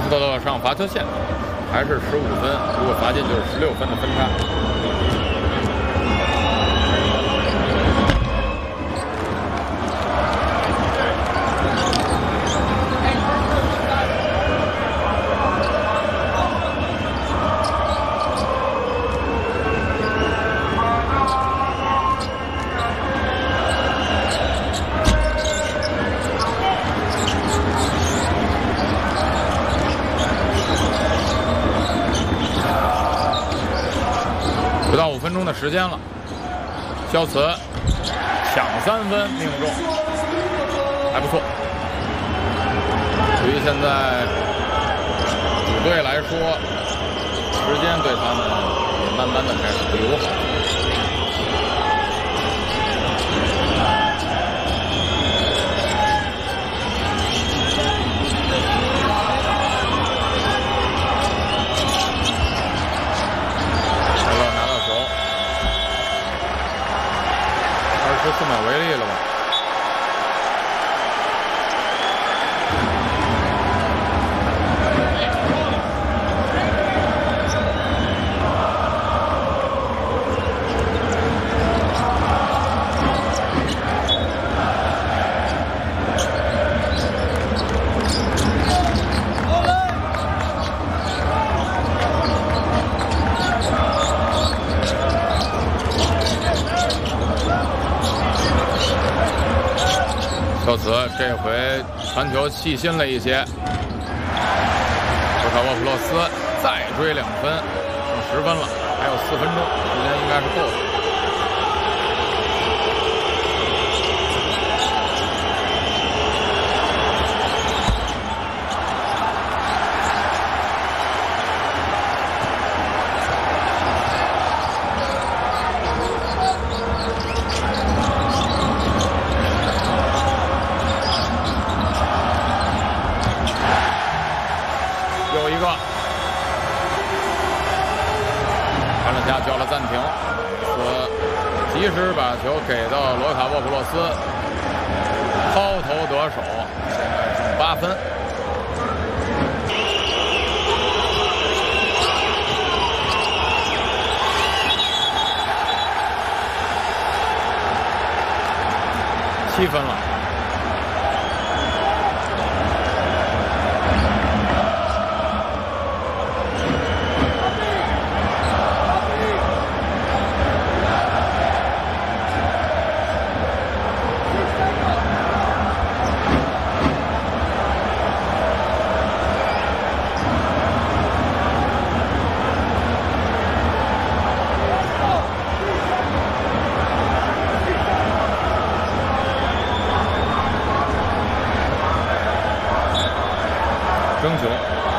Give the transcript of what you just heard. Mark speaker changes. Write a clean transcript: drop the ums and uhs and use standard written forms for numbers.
Speaker 1: 到了上罚球线，还是15分，如果罚进就是16分的分差。不到5分钟的时间了，肖茨抢3分命中，还不错。对于现在主队来说，时间对他们也慢慢的开始不友好。24秒为例了吧？肖茨这回传球细心了一些，罗卡沃普洛斯再追2分，剩10分了，还有4分钟，时间应该是够的。有一个，卡伦加叫了暂停，说及时把球给到罗卡沃普洛斯，抛投得手，现在剩8分。7分了。争球。